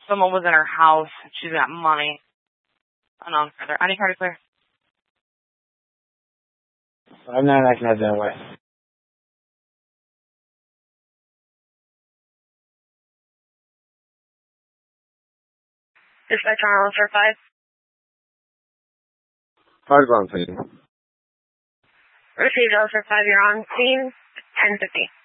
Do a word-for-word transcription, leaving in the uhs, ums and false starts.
someone was in her house. She's got money. Unknown further. Any card clear? I'm not acting that way. Dispatch on Island for five. Five ground, please. Received Island for five, you're on scene, ten fifty.